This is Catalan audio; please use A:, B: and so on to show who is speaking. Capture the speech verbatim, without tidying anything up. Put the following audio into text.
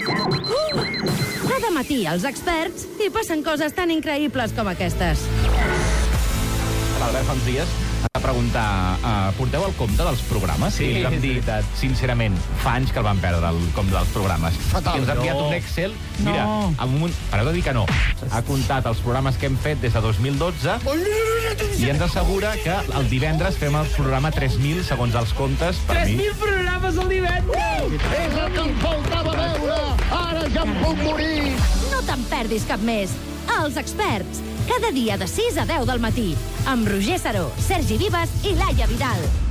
A: Cada matí als experts hi passen coses tan increïbles com aquestes.
B: L'Albert fa uns dies va preguntar uh, porteu el compte dels programes?
C: Sí,
B: I ens vam dir, sincerament, fa anys que el vam perdre, el compte dels programes.
D: Fatal.
B: I ens ha enviat
C: No.
B: un Excel. Mira,
C: No.
B: amb un... pareu de dir que no. Ha comptat els programes que hem fet des de dos mil dotze i ens assegura que el divendres fem el programa tres mil, segons els comptes, per
C: tres
B: mi.
C: mil programes al divendres!
D: És el que em faltava veure! Ara ja em puc morir!
A: No te'n perdis cap més. Els experts, cada dia de sis a deu del matí, amb Roger Saró, Sergi Vives i Laia Vidal.